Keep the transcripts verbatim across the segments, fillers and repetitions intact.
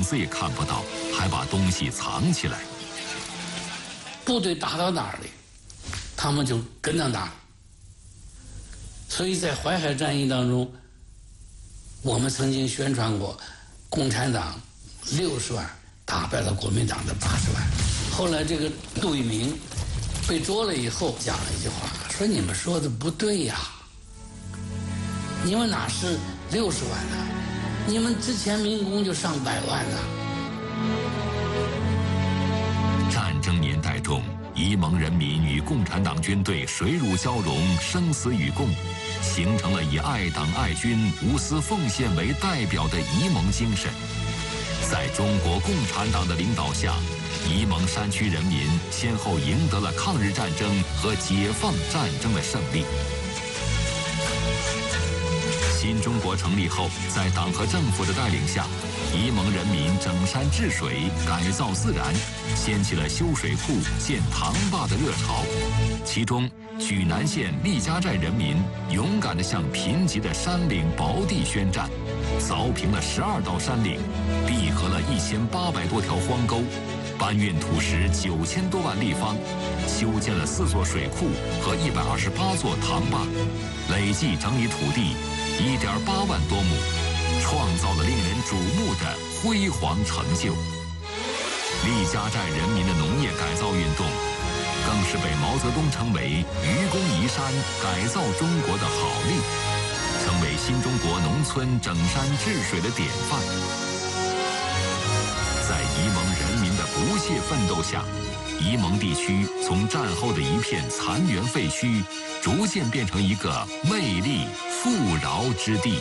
子也看不到，还把东西藏起来。 部队打到哪里，他们就跟到哪里。所以在淮海战役当中，我们曾经宣传过，共产党六十万打败了国民党的八十万。后来这个杜聿明被捉了以后，讲了一句话，说你们说的不对呀，你们哪是六十万呢？你们之前民工就上百万呢。 战争年代中，沂蒙人民与共产党军队水乳交融，生死与共，形成了以爱党爱军、无私奉献为代表的沂蒙精神。在中国共产党的领导下，沂蒙山区人民先后赢得了抗日战争和解放战争的胜利。新中国成立后，在党和政府的带领下，沂蒙人民整山治水、改造自然，掀起了修水库、建塘坝的热潮。其中，莒南县厉家寨人民勇敢地向贫瘠的山岭薄地宣战，凿平了十二道山岭，闭合了一千八百多条荒沟，搬运土石九千多万立方，修建了四座水库和一百二十八座塘坝，累计整理土地一点八万多亩，创造了令人瞩目的辉煌成就。厉家寨人民的农业改造运动，更是被毛泽东称为“愚公移山，改造中国”的好例，成为新中国农村整山治水的典范。在沂蒙人民的不懈奋斗下，沂蒙地区从战后的一片残垣废墟，逐渐变成一个魅力富饶之地。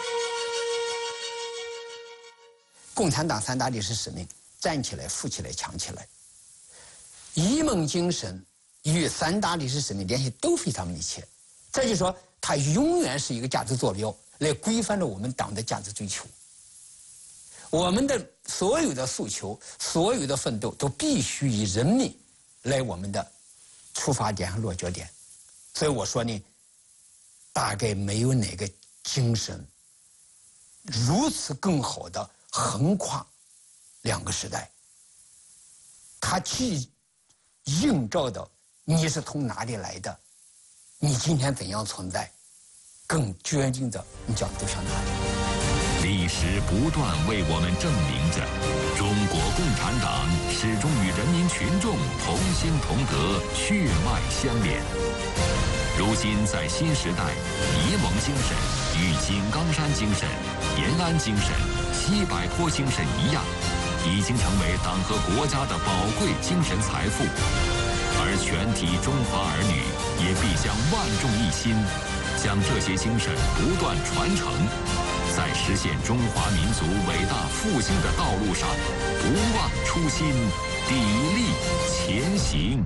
共产党三大历史使命：站起来、富起来、强起来。沂蒙精神与三大历史使命联系都非常密切，这就说它永远是一个价值坐标，来规范着我们党的价值追求。我们的所有的诉求、所有的奋斗，都必须以人民来我们的出发点和落脚点。所以我说呢，大概没有哪个精神如此更好的横跨两个时代。它既映照的你是从哪里来的，你今天怎样存在，更决定着你将走向哪里。 历史不断为我们证明着，中国共产党始终与人民群众同心同德、血脉相连。如今在新时代，沂蒙精神与井冈山精神、延安精神、西柏坡精神一样，已经成为党和国家的宝贵精神财富。而全体中华儿女也必将万众一心，将这些精神不断传承，在实现中华民族伟大复兴的道路上，不忘初心，砥砺前行。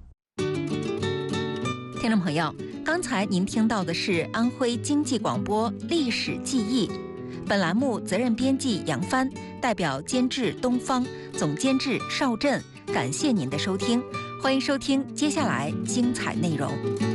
听众朋友，刚才您听到的是安徽经济广播《历史记忆》，本栏目责任编辑杨帆，代表监制东方，总监制邵震，感谢您的收听，欢迎收听接下来精彩内容。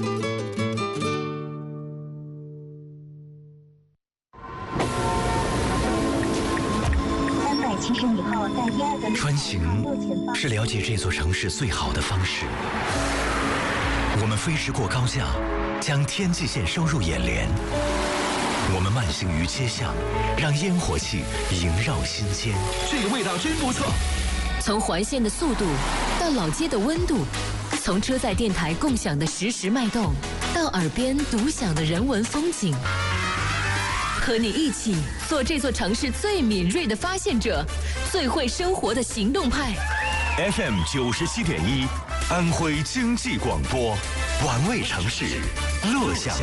穿行是了解这座城市最好的方式。我们飞驰过高架，将天际线收入眼帘。我们慢行于街巷，让烟火气萦绕心间。 这个味道真不错。 从环线的速度到老街的温度，从车载电台共享的实时脉动，到耳边独享的人文风景。和你一起做这座城市最敏锐的发现者，最会生活的行动派。 F M 九十七点一，安徽经济广播，玩味城市，乐享